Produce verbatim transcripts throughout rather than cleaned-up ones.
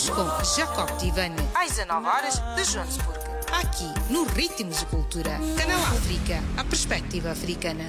Com Jacob Tivani, às dezanove horas de Joanesburgo. aqui no Ritmos de Cultura. Canal África, a perspectiva africana.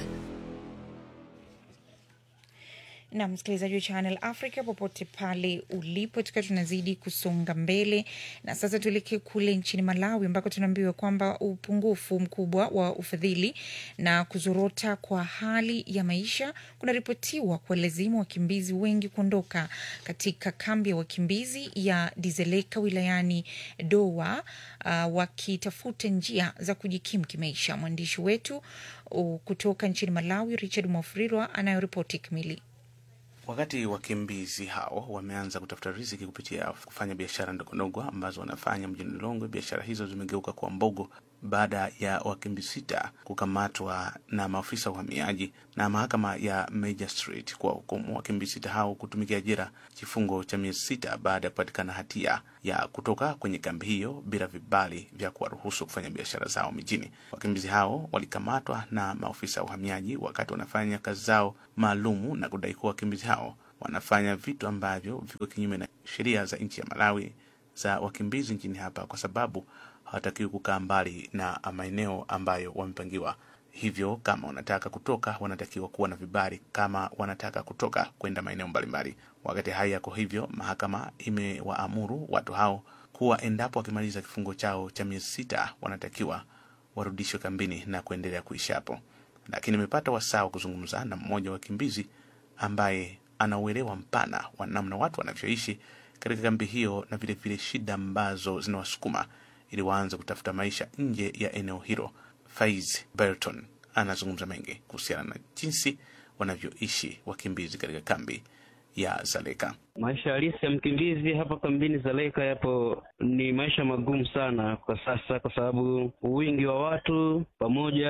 Na msikilizaji wa Channel Africa popote pale ulipo, tukiwa tunazidi kusonga mbele, na sasa tuelekee kule nchini Malawi ambako tunaambiwa kwamba upungufu mkubwa wa ufadhili na kuzorota kwa hali ya maisha kunaripotiwa kuwalazimu wakimbizi wengi kuondoka katika kambi ya wakimbizi ya Dizeleka wilayani Dowa, uh, wakitafuta njia za kujikimu kimaisha. Mwandishi wetu uh, kutoka nchini Malawi Richard Mofrirwa anayoripoti kamili. Wakati wakimbizi hao wameanza kutafuta riziki kupitia kufanya biashara ndogo ndogo ambazo wanafanya mjini Lilongwe, biashara hizo zimegeuka kuwa mbogo baada ya wakimbizi sita kukamatwa na maafisa wa uhamiaji na mahakama ya Magistrate kwa hukumu wakimbizi sita hao kutumikia jela kifungo cha miezi sita baada ya kupatikana hatia ya kutoka kwenye kambi hiyo bila vibali vya kuwaruhusu kufanya biashara zao mijini. Wakimbizi hao walikamatwa na maafisa wa uhamiaji wakati wanafanya kazi zao maalumu na kudai kuwa wakimbizi hao wanafanya vitu ambavyo viko kinyume na sheria za nchi ya Malawi za wakimbizi nchini hapa, kwa sababu hawatakiwi kukaa mbali na maeneo ambayo wamepangiwa. Hivyo kama wanataka kutoka wanatakiwa kuwa na vibali kama wanataka kutoka kwenda maeneo mbalimbali. Wakati haya yako hivyo, mahakama imewaamuru watu hao kuwa endapo wakimaliza kifungo chao cha miezi sita wanatakiwa warudishwe kambini na kuendelea kuishi hapo. Lakini nimepata wasaa kuzungumza na mmoja wa wakimbizi ambaye anauelewa mpana wa namna watu wanavyoishi katika kambi hiyo na vile vile shida ambazo zinawasukuma ili waanze kutafuta maisha nje ya eneo hilo. Faiz Burton anazungumza mengi kuhusiana na jinsi wanavyoishi wakimbizi katika kambi ya Zaleka. Maisha halisi ya mkimbizi hapa kambini Zaleka yapo ni maisha magumu sana kwa sasa, kwa sababu wingi wa watu pamoja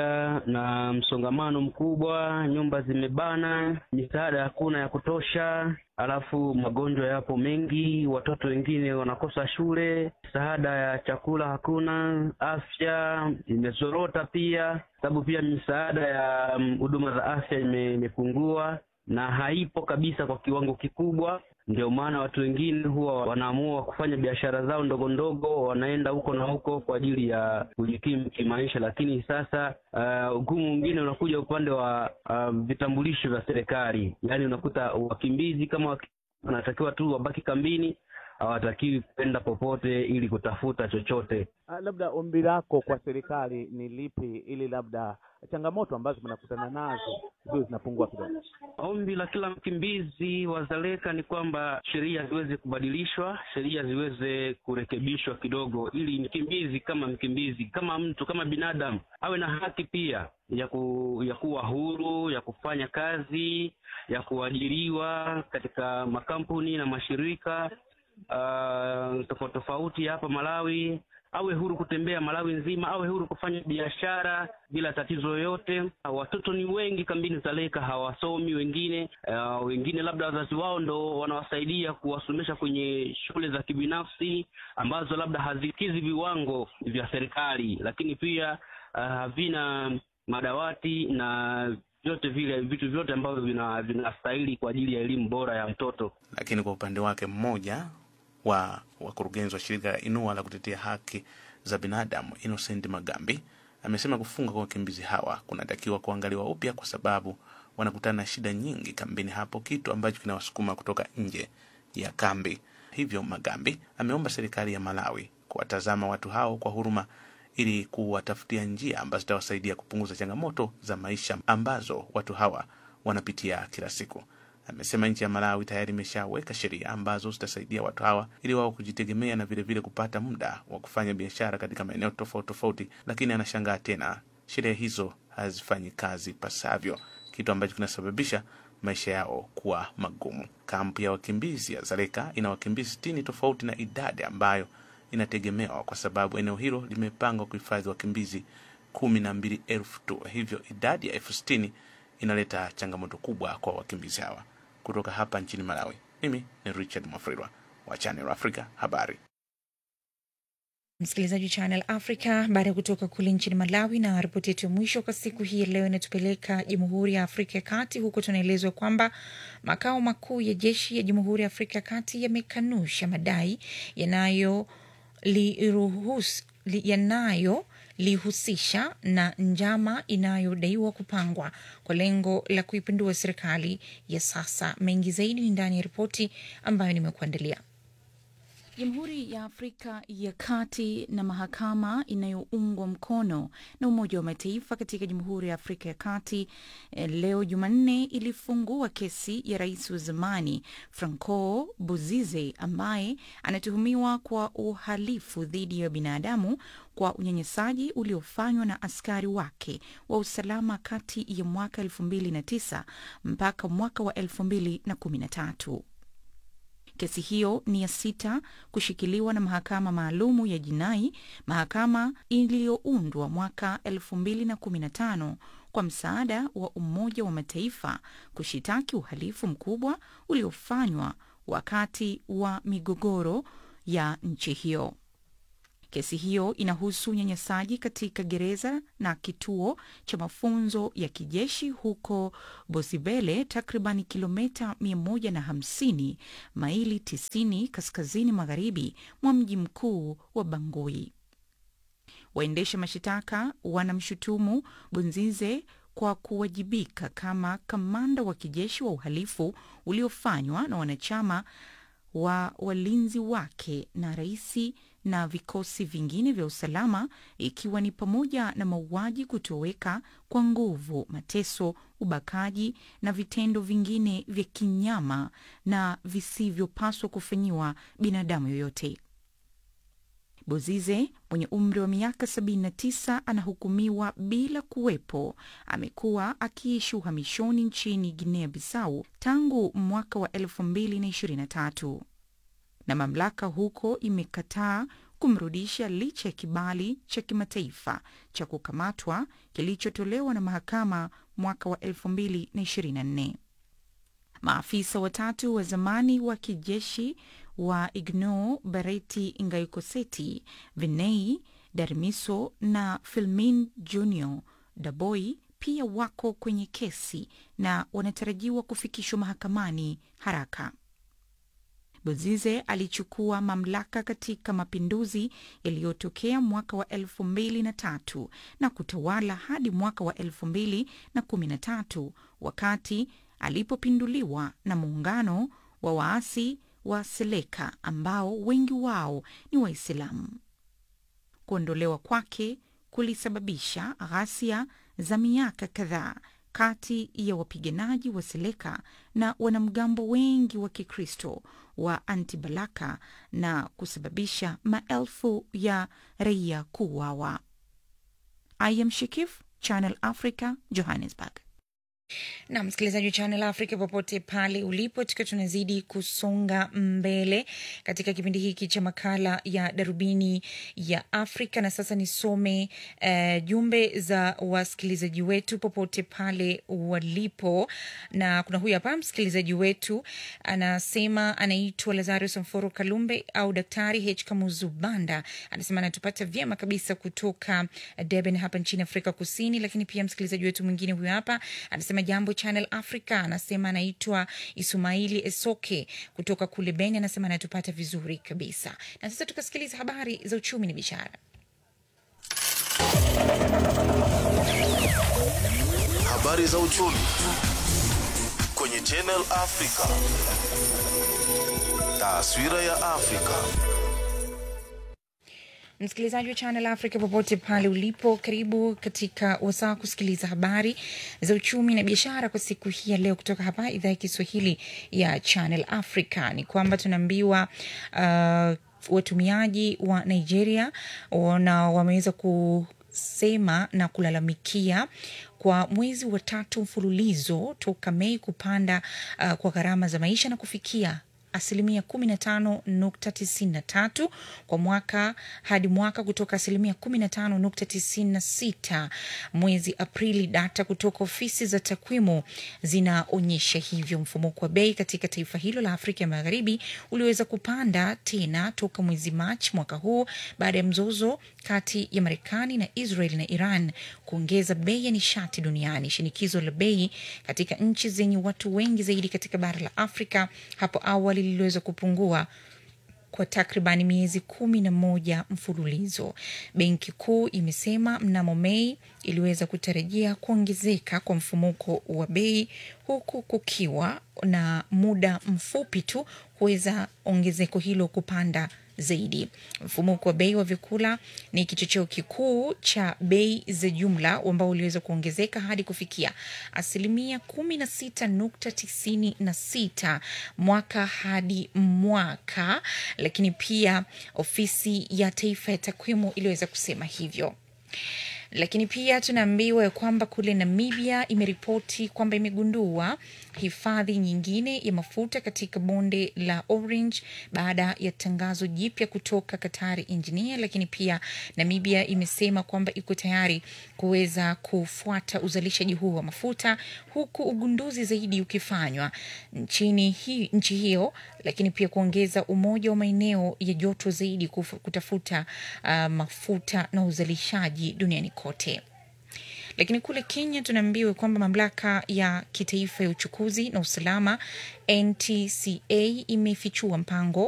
na msongamano mkubwa, nyumba zimebana, misaada hakuna ya kutosha, alafu magonjwa yapo mengi, watoto wengine wanakosa shule, misaada ya chakula hakuna, afya imezorota pia, sababu pia misaada ya huduma za afya imepungua na haipo kabisa kwa kiwango kikubwa. Ndio maana watu wengine huwa wanaamua kufanya biashara zao ndogo ndogo, wanaenda huko na huko kwa ajili ya kujikimu kimaisha. Lakini sasa uh, ugumu mwingine unakuja upande wa uh, vitambulisho vya serikali. Yaani unakuta wakimbizi kama wanatakiwa tu wabaki kambini, hawatakiwi kwenda popote ili kutafuta chochote. Uh, labda ombi lako kwa serikali ni lipi ili labda changamoto ambazo mnakutana nazo ziwe zinapungua kidogo? Ombi la kila mkimbizi wa Zaleka ni kwamba sheria ziweze kubadilishwa, sheria ziweze kurekebishwa kidogo, ili mkimbizi kama mkimbizi, kama mtu, kama binadamu awe na haki pia ya ku, ya kuwa huru, ya kufanya kazi, ya kuajiriwa katika makampuni na mashirika uh, tofauti tofauti hapa Malawi. Awe huru kutembea Malawi nzima, awe huru kufanya biashara bila tatizo yoyote. Watoto ni wengi kambini Zaleka, hawasomi wengine, uh, wengine labda wazazi wao ndo wanawasaidia kuwasomesha kwenye shule za kibinafsi ambazo labda hazikizi viwango vya serikali, lakini pia havina uh, madawati na vyote vile vitu vyote ambavyo vinastahili vina kwa ajili ya elimu bora ya mtoto. Lakini kwa upande wake mmoja wa wakurugenzi wa shirika Inua la kutetea haki za binadamu, Innocent Magambi, amesema kufunga kwa wakimbizi hawa kunatakiwa kuangaliwa upya kwa sababu wanakutana na shida nyingi kambini hapo, kitu ambacho kinawasukuma kutoka nje ya kambi. Hivyo Magambi ameomba serikali ya Malawi kuwatazama watu hao kwa huruma ili kuwatafutia njia ambazo zitawasaidia kupunguza changamoto za maisha ambazo watu hawa wanapitia kila siku. Amesema nchi ya Malawi tayari imeshaweka sheria ambazo zitasaidia watu hawa ili wao kujitegemea na vile vile kupata muda wa kufanya biashara katika maeneo tofauti tofauti, lakini anashangaa tena sheria hizo hazifanyi kazi pasavyo, kitu ambacho kinasababisha maisha yao kuwa magumu. Kampu ya wakimbizi ya Zaleka ina wakimbizi sitini tofauti na idadi ambayo inategemewa kwa sababu eneo hilo limepangwa kuhifadhi wakimbizi kumi na mbili elfu tu. Hivyo idadi ya elfu sitini inaleta changamoto kubwa kwa wakimbizi hawa. Kutoka hapa nchini Malawi, mimi ni Richard Mofrirwa wa Channel Africa habari. Msikilizaji Channel Africa, baada ya kutoka kule nchini Malawi, na ripoti yetu ya mwisho kwa siku hii leo inatupeleka Jamhuri ya Afrika ya Kati. Huko tunaelezwa kwamba makao makuu ya jeshi ya Jamhuri ya Afrika ya Kati yamekanusha madai yanayo liruhusu yanayo lihusisha na njama inayodaiwa kupangwa kwa lengo la kuipindua serikali ya sasa. Mengi zaidi ni ndani ya ripoti ambayo nimekuandalia. Jamhuri ya Afrika ya Kati na mahakama inayoungwa mkono na Umoja wa Mataifa katika Jamhuri ya Afrika ya Kati leo Jumanne ilifungua kesi ya rais wa zamani Francois Bozize ambaye anatuhumiwa kwa uhalifu dhidi ya binadamu kwa unyanyasaji uliofanywa na askari wake wa usalama kati ya mwaka elfu mbili na tisa mpaka mwaka wa elfu mbili na kumi na tatu. Kesi hiyo ni ya sita kushikiliwa na mahakama maalumu ya jinai, mahakama iliyoundwa mwaka elfu mbili na kumi na tano kwa msaada wa Umoja wa Mataifa kushitaki uhalifu mkubwa uliofanywa wakati wa migogoro ya nchi hiyo. Kesi hiyo inahusu unyanyasaji katika gereza na kituo cha mafunzo ya kijeshi huko Bosibele, takriban kilomita mia moja na hamsini maili tisini kaskazini magharibi mwa mji mkuu wa Bangui. Waendesha mashitaka wanamshutumu Bonzize kwa kuwajibika kama kamanda wa kijeshi wa uhalifu uliofanywa na wanachama wa walinzi wake na raisi na vikosi vingine vya usalama, ikiwa ni pamoja na mauaji, kutoweka kwa nguvu, mateso, ubakaji na vitendo vingine vya kinyama na visivyopaswa kufanyiwa binadamu yoyote. Bozize mwenye umri wa miaka sabini na tisa anahukumiwa bila kuwepo. Amekuwa akiishi uhamishoni nchini Guinea Bissau tangu mwaka wa elfu mbili na ishirini na tatu. Na mamlaka huko imekataa kumrudisha licha ya kibali cha kimataifa cha kukamatwa kilichotolewa na mahakama mwaka wa elfu mbili na ishirini na nne. Maafisa watatu wa zamani wa kijeshi wa Igno, Bareti Ngaikoseti, Vinei Darmiso na Filmin Junior Daboi pia wako kwenye kesi na wanatarajiwa kufikishwa mahakamani haraka. Bozize alichukua mamlaka katika mapinduzi yaliyotokea mwaka wa elfu mbili na tatu na kutawala hadi mwaka wa elfu mbili na kumi na tatu wakati alipopinduliwa na muungano wa waasi wa Seleka ambao wengi wao ni Waislamu. Kuondolewa kwake kulisababisha ghasia za miaka kadhaa kati ya wapiganaji wa Seleka na wanamgambo wengi wa Kikristo wa Anti-Balaka na kusababisha maelfu ya raia kuuawa. I am Shikif, Channel Africa, Johannesburg. Na msikilizaji wa Channel Africa popote pale ulipo, tukiwa tunazidi kusonga mbele katika kipindi hiki cha makala ya Darubini ya Afrika. Na sasa nisome uh, jumbe za wasikilizaji wetu popote pale walipo. Na kuna huyu hapa msikilizaji wetu anasema anaitwa Lazarus Mforo Kalumbe au Daktari H Kamuzu Banda. Anasema anatupata vyema kabisa kutoka Durban hapa nchini Afrika Kusini. Lakini pia msikilizaji wetu mwingine huyu hapa anasema jambo Channel Africa, anasema anaitwa Isumaili Esoke kutoka kule Beni, anasema anatupata vizuri kabisa. Na sasa tukasikiliza habari za uchumi na biashara. Habari za uchumi kwenye Channel Africa. Taswira ya Afrika. Msikilizaji wa Channel Africa popote pale ulipo, karibu katika wasaa kusikiliza habari za uchumi na biashara kwa siku hii ya leo kutoka hapa idhaa ya Kiswahili ya Channel Africa. Ni kwamba tunaambiwa uh, watumiaji wa Nigeria wana wameweza kusema na kulalamikia kwa mwezi wa tatu mfululizo toka Mei kupanda uh, kwa gharama za maisha na kufikia asilimia kumi na tano nukta tisini na tatu kwa mwaka hadi mwaka kutoka asilimia kumi na tano nukta tisini na sita mwezi Aprili. Data kutoka ofisi za takwimu zinaonyesha hivyo. Mfumuko wa bei katika taifa hilo la Afrika ya Magharibi uliweza kupanda tena toka mwezi Machi mwaka huu baada ya mzozo kati ya Marekani na Israel na Iran kuongeza bei ya nishati duniani. Shinikizo la bei katika nchi zenye watu wengi zaidi katika bara la Afrika hapo awali liliweza kupungua kwa takribani miezi kumi na moja mfululizo. Benki Kuu imesema mnamo Mei iliweza kutarajia kuongezeka kwa mfumuko wa bei huku kukiwa na muda mfupi tu kuweza ongezeko hilo kupanda zaidi. Mfumuko wa bei wa vyakula ni kichocheo kikuu cha bei za jumla ambao uliweza kuongezeka hadi kufikia asilimia kumi na sita nukta tisini na sita mwaka hadi mwaka, lakini pia ofisi ya taifa ya takwimu iliweza kusema hivyo. Lakini pia tunaambiwa kwamba kule Namibia imeripoti kwamba imegundua hifadhi nyingine ya mafuta katika bonde la Orange baada ya tangazo jipya kutoka Qatar Engineer. Lakini pia Namibia imesema kwamba iko tayari kuweza kufuata uzalishaji huu wa mafuta huku ugunduzi zaidi ukifanywa nchini hii nchi hiyo, lakini pia kuongeza umoja wa maeneo ya joto zaidi kutafuta uh, mafuta na uzalishaji duniani kote. Lakini kule Kenya tunaambiwa kwamba mamlaka ya kitaifa ya uchukuzi na usalama N T C A imefichua mpango